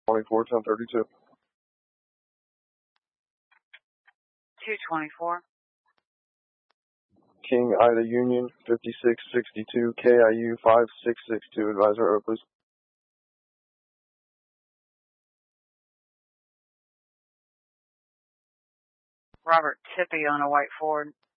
24, 1032. 224. King Ida Union 5662 KIU 5662. Advisor O, please. Robert Tippy on a white Ford.